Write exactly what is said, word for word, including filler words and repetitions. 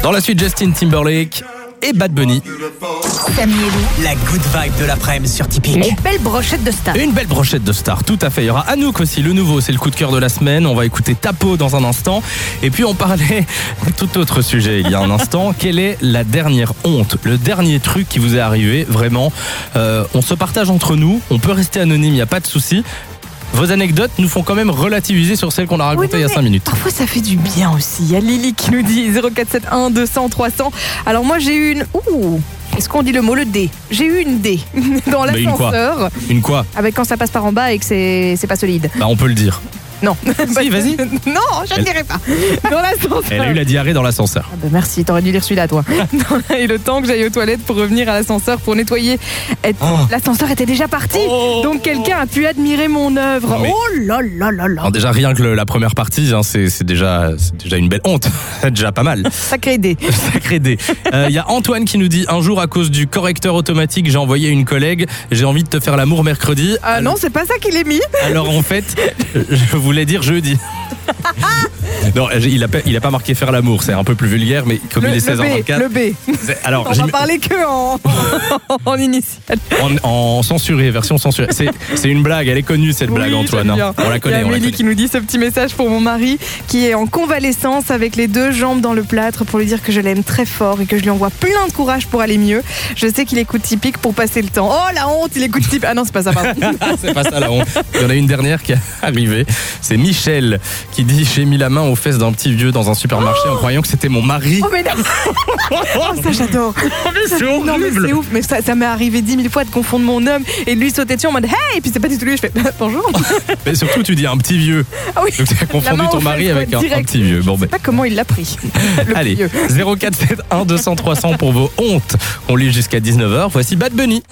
Dans la suite, Justin Timberlake et Bad Bunny. Samy et Lou. La good vibe de l'après-midi sur Typique. Une belle brochette de stars. Une belle brochette de stars, tout à fait. Il y aura Anouk aussi, le nouveau, c'est le coup de cœur de la semaine. On va écouter Tapo dans un instant. Et puis on parlait de tout autre sujet il y a un instant. Quelle est la dernière honte, le dernier truc qui vous est arrivé vraiment? euh, On se partage entre nous, on peut rester anonyme, il n'y a pas de souci. Vos anecdotes nous font quand même relativiser sur celles qu'on a racontées Oui, non, il y a mais cinq minutes. Parfois ça fait du bien aussi. Il y a Lily qui nous dit zéro quatre sept un deux cents trois cents. Alors moi j'ai eu une... Ouh, est-ce qu'on dit le mot le D? J'ai eu une D dans Mais une quoi? l'ascenseur. Une quoi? Avec quand ça passe par en bas et que c'est, c'est pas solide. Bah on peut le dire. Non. Si, vas-y. Non, je ne Elle- dirai pas. Dans l'ascenseur. Elle a eu la diarrhée dans l'ascenseur. Ah bah merci, t'aurais dû lire celui-là toi. Et le temps que j'aille aux toilettes pour revenir à l'ascenseur pour nettoyer, et- Oh. l'ascenseur était déjà parti. Oh. Donc quelqu'un a pu admirer mon œuvre. Non, mais- Oh là là là là. Alors déjà rien que le- la première partie, hein, c'est, c'est, déjà, c'est déjà une belle honte. C'est déjà pas mal. Sacré dé. Sacré dé. Il euh, y a Antoine qui nous dit: un jour à cause du correcteur automatique, j'ai envoyé une collègue, j'ai envie de te faire l'amour mercredi. Ah non, c'est pas ça qu'il est mis. Alors en fait, je voulais dire jeudi. Non, il a, pas, il a pas marqué faire l'amour, c'est un peu plus vulgaire, mais comme Le, il est le seize heures B, vingt-quatre. le B. c'est- Alors, On j'ai va mis- parler que en, en initial. en, en censuré, version censurée. C'est, c'est une blague, elle est connue cette blague, Oui, Antoine. j'aime hein. bien. On la connaît, Il y a on la Amélie connaît. qui nous dit ce petit message pour mon mari qui est en convalescence avec les deux jambes dans le plâtre pour lui dire que je l'aime très fort et que je lui envoie plein de courage pour aller mieux. Je sais qu'il écoute Typique pour passer le temps. Oh la honte, il écoute Typique. Ah non, c'est pas ça, pardon. C'est pas ça la honte. Il y en a une dernière qui est arrivée. C'est Michel qui dit: j'ai mis la main aux fesses d'un petit vieux dans un supermarché en croyant que c'était mon mari. Oh mais non. Oh, ça j'adore. c'est Non mais horrible. c'est ouf, mais ça, ça m'est arrivé dix mille fois de confondre mon homme et de lui sauter dessus en mode hey, et puis c'est pas du tout lui, je fais bonjour. Mais surtout, tu dis un petit vieux. Ah oui. Donc tu as La confondu main ton aux mari fesses, avec ouais, un, un direct. petit vieux. Bon, Je ben. sais pas comment il l'a pris. Le Allez, vieux. zéro quatre sept un deux cents trois cents pour vos hontes. On lit jusqu'à dix-neuf heures. Voici Bad Bunny.